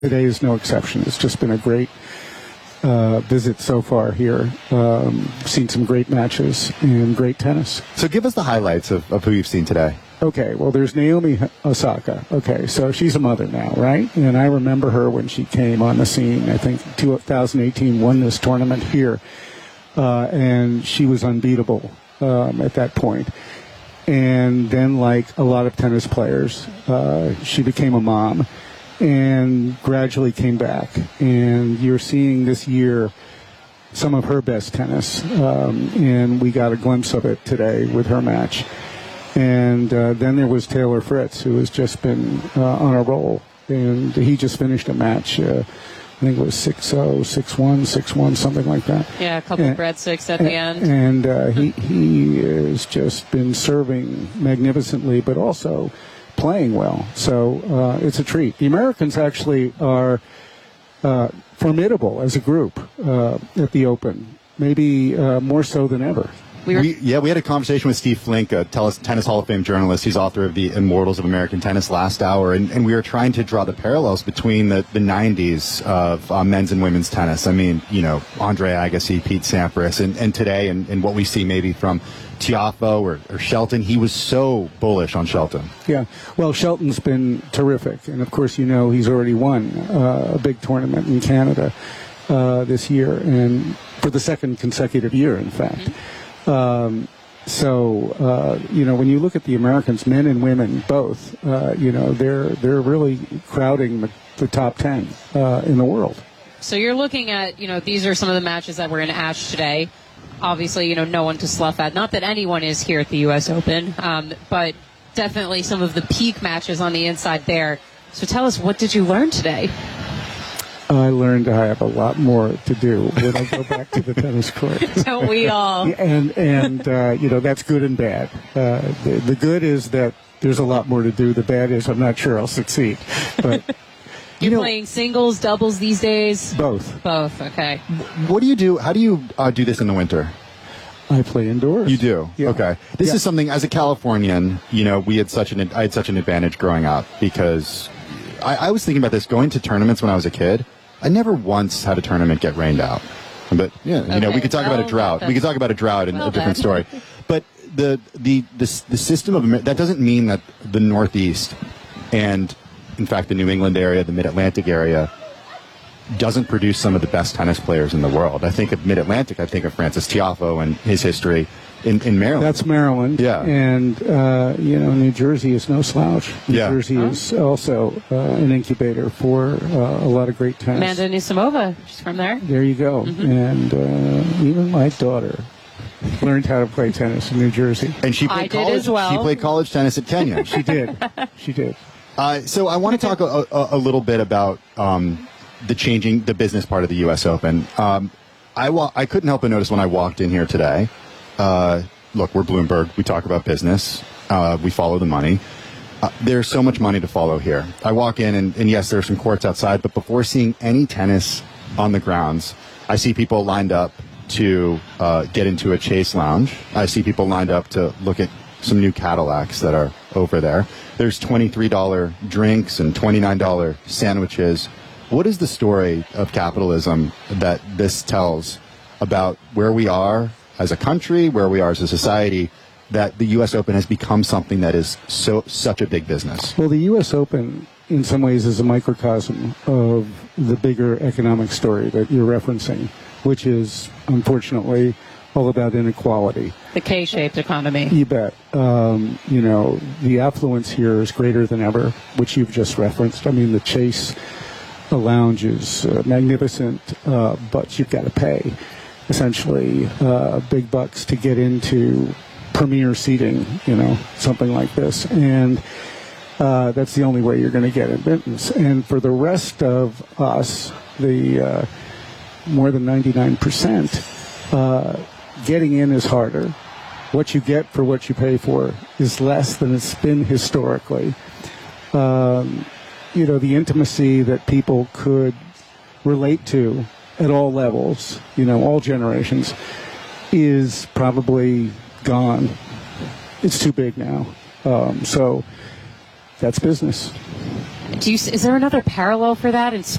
today is no exception. It's just been a great visit so far here. Seen some great matches and great tennis. So give us the highlights of who you've seen today. Okay, well, there's Naomi Osaka. Okay, so she's a mother now, right? And I remember her when she came on the scene. I think 2018 won this tournament here, and she was unbeatable at that point. And then, like a lot of tennis players, she became a mom and gradually came back. And you're seeing this year some of her best tennis, and we got a glimpse of it today with her match. And then there was Taylor Fritz, who has just been on a roll, and he just finished a match. I think it was 6-0, 6-1, 6-1, something like that. Yeah, a couple of breadsticks at the end. And he has just been serving magnificently, but also playing well. So it's a treat. The Americans actually are formidable as a group at the Open, maybe more so than ever. We had a conversation with Steve Flink, a Tennis Hall of Fame journalist. He's author of the Immortals of American Tennis last hour, and we were trying to draw the parallels between the 90s of men's and women's tennis. I mean, Andre Agassi, Pete Sampras, and today, and what we see maybe from Tiafoe or Shelton. He was so bullish on Shelton. Yeah, well, Shelton's been terrific, and of course, he's already won a big tournament in Canada this year, and for the second consecutive year, in fact. When you look at the Americans, men and women both, they're really crowding the top 10 in the world. So you're looking at, these are some of the matches that were in Ashe today. Obviously, no one to slough at. Not that anyone is here at the U.S. Open, but definitely some of the peak matches on the inside there. So tell us, what did you learn today? I learned I have a lot more to do when I go back to the tennis court. Don't we all? And that's good and bad. The good is that there's a lot more to do. The bad is I'm not sure I'll succeed. But You're playing singles, doubles these days? Both. Both, okay. What do you do? How do you do this in the winter? I play indoors. You do? Yeah. Okay. This is something, as a Californian, I had such an advantage growing up because I was thinking about this going to tournaments when I was a kid. I never once had a tournament get rained out. But we could talk about a drought. We could talk about a drought and a different story. But the system of that doesn't mean that the Northeast and, in fact, the New England area, the Mid-Atlantic area, doesn't produce some of the best tennis players in the world. I think of Mid-Atlantic. I think of Francis Tiafoe and his history in Maryland. That's Maryland. Yeah. And, New Jersey is no slouch. New Jersey is also an incubator for a lot of great tennis. Amanda Anisimova, she's from there. There you go. Mm-hmm. And even my daughter learned how to play tennis in New Jersey. And she played college as well. She played college tennis at Kenya. She did. She did. So I want to talk a little bit about the business part of the U.S. Open. I couldn't help but notice when I walked in here today. Look, we're Bloomberg. We talk about business. We follow the money. There's so much money to follow here. I walk in, and yes, there are some courts outside, but before seeing any tennis on the grounds, I see people lined up to get into a Chase Lounge. I see people lined up to look at some new Cadillacs that are over there. There's $23 drinks and $29 sandwiches. What is the story of capitalism that this tells about where we are as a country, where we are as a society, that the U.S. Open has become something that is such a big business? Well, the U.S. Open, in some ways, is a microcosm of the bigger economic story that you're referencing, which is, unfortunately, all about inequality. The K-shaped economy. You bet. The affluence here is greater than ever, which you've just referenced. I mean, the Chase Lounge is magnificent, but you've got to pay, essentially, big bucks to get into premier seating, something like this. And that's the only way you're going to get admittance. And for the rest of us, the more than 99%, getting in is harder. What you get for what you pay for is less than it's been historically. The intimacy that people could relate to at all levels, all generations, is probably gone. It's too big now. So that's business. Is there another parallel for that in